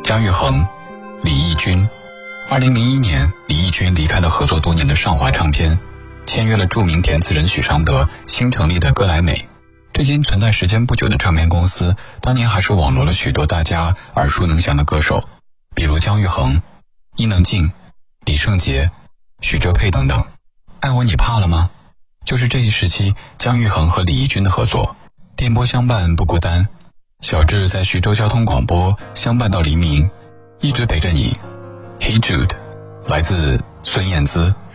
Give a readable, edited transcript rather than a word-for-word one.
姜育恒、李翊君。2001年，李翊君离开了合作多年的上华唱片，签约了著名填词人许常德新成立的歌莱美。这间存在时间不久的唱片公司，当年还是网罗了许多大家耳熟能详的歌手，比如姜育恒、伊能静、李圣杰、许哲佩等等。爱我你怕了吗？就是这一时期姜育恒和李翊君的合作。电波相伴不孤单，小智在徐州交通广播相伴到黎明，一直陪着你。Hey Jude， 来自孙燕姿。